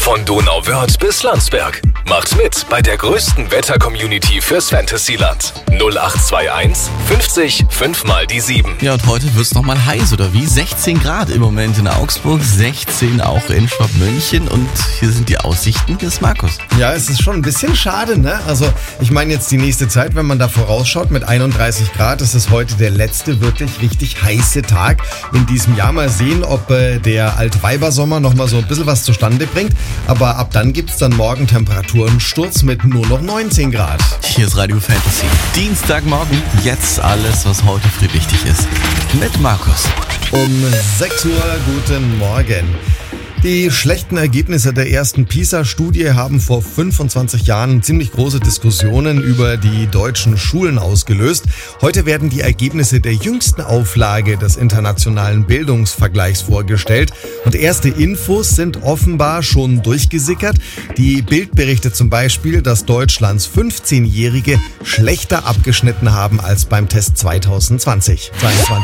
Von Donauwörth bis Landsberg. Macht mit bei der größten Wetter-Community fürs Fantasyland. 0821 50 5 mal die 7. Ja, und heute wird's nochmal heiß, oder wie? 16 Grad im Moment in Augsburg, 16 auch in Schwabmünchen. Und hier sind die Aussichten. Hier ist Markus. Ja, es ist schon ein bisschen schade, ne? Also ich meine jetzt die nächste Zeit, wenn man da vorausschaut mit 31 Grad, ist es heute der letzte wirklich richtig heiße Tag in diesem Jahr. Mal sehen, ob der Altweibersommer nochmal so ein bisschen was zustande bringt. Aber ab dann gibt's dann morgen Temperaturnensturz mit nur noch 19 Grad. Hier ist Radio Fantasy. Dienstagmorgen, jetzt alles, was heute früh wichtig ist. Mit Markus. Um 6 Uhr, guten Morgen. Die schlechten Ergebnisse der ersten PISA-Studie haben vor 25 Jahren ziemlich große Diskussionen über die deutschen Schulen ausgelöst. Heute werden die Ergebnisse der jüngsten Auflage des internationalen Bildungsvergleichs vorgestellt. Und erste Infos sind offenbar schon durchgesickert. Die Bild berichtet zum Beispiel, dass Deutschlands 15-Jährige schlechter abgeschnitten haben als beim Test 22.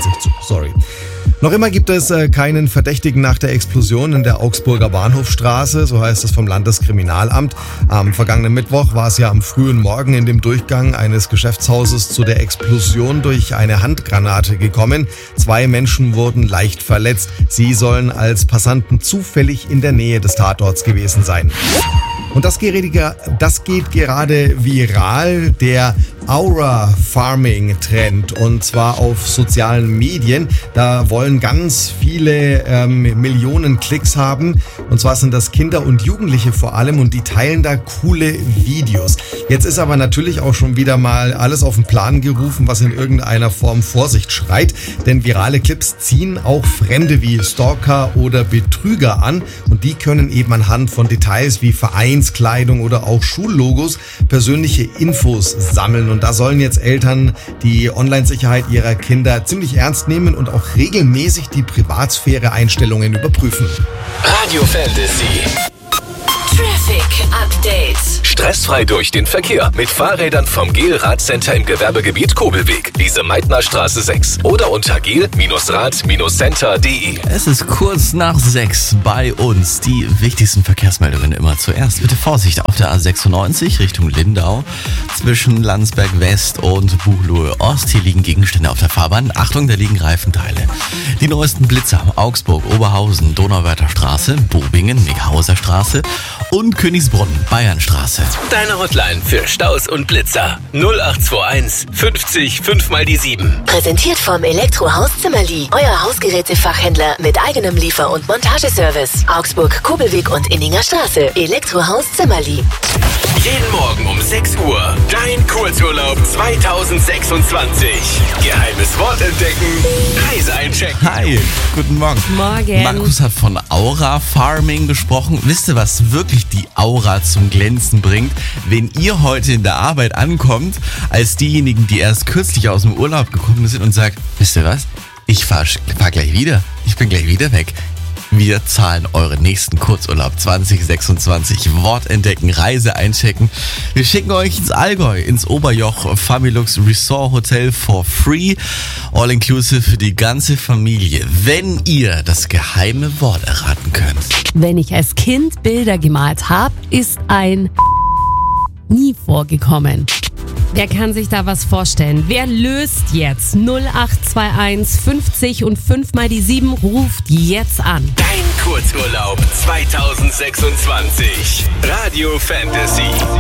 Noch immer gibt es keinen Verdächtigen nach der Explosion in der Augsburger Bahnhofstraße, so heißt es vom Landeskriminalamt. Am vergangenen Mittwoch war es ja am frühen Morgen in dem Durchgang eines Geschäftshauses zu der Explosion durch eine Handgranate gekommen. 2 Menschen wurden leicht verletzt. Sie sollen als Passanten zufällig in der Nähe des Tatorts gewesen sein. Und das geht gerade viral, der Aura-Farming-Trend, und zwar auf sozialen Medien. Da wollen ganz viele Millionen Klicks haben, und zwar sind das Kinder und Jugendliche vor allem, und die teilen da coole Videos. Jetzt ist aber natürlich auch schon wieder mal alles auf den Plan gerufen, was in irgendeiner Form Vorsicht schreit, denn virale Clips ziehen auch Fremde wie Stalker oder Betrüger an, und die können eben anhand von Details wie Vereinskleidung oder auch Schullogos persönliche Infos sammeln. Und da sollen jetzt Eltern die Online-Sicherheit ihrer Kinder ziemlich ernst nehmen und auch regelmäßig die Privatsphäre-Einstellungen überprüfen. Radio Fantasy. Traffic Update. Stressfrei durch den Verkehr mit Fahrrädern vom GEL-Radcenter im Gewerbegebiet Kobelweg, Lise-Meitner-Straße 6 oder unter gel-rad-center.de. Es ist kurz nach 6 bei uns. Die wichtigsten Verkehrsmeldungen immer zuerst. Bitte Vorsicht auf der A96 Richtung Lindau. Zwischen Landsberg West und Buchloe Ost. Hier liegen Gegenstände auf der Fahrbahn. Achtung, da liegen Reifenteile. Die neuesten Blitzer: Augsburg, Oberhausen, Donauwörther Straße, Bobingen, Meghauser Straße und Königsbrunn, Bayernstraße. Deine Hotline für Staus und Blitzer. 0821 50 5 mal die 7. Präsentiert vom Elektrohaus Zimmerli. Euer Hausgeräte-Fachhändler mit eigenem Liefer- und Montageservice. Augsburg, Kobelweg und Inninger Straße. Elektrohaus Zimmerli. Jeden Morgen um 6 Uhr. Dein Kurzurlaub 2026. Geheimes Wort entdecken. Reise einchecken. Hi, guten Morgen. Morgen. Markus hat von Aura Farming gesprochen. Wisst ihr, was wirklich die Aura zum Glänzen bringt? Wenn ihr heute in der Arbeit ankommt, als diejenigen, die erst kürzlich aus dem Urlaub gekommen sind und sagt, wisst ihr was? Ich fahr gleich wieder. Ich bin gleich wieder weg. Wir zahlen euren nächsten Kurzurlaub 2026. Wort entdecken, Reise einchecken. Wir schicken euch ins Allgäu, ins Oberjoch Familux Resort Hotel for free. All inclusive für die ganze Familie, wenn ihr das geheime Wort erraten könnt. Wenn ich als Kind Bilder gemalt habe, ist ein nie vorgekommen. Wer kann sich da was vorstellen? Wer löst jetzt? 0821 50 und 5 mal die 7 ruft jetzt an. Dein Kurzurlaub 2026. Radio Fantasy.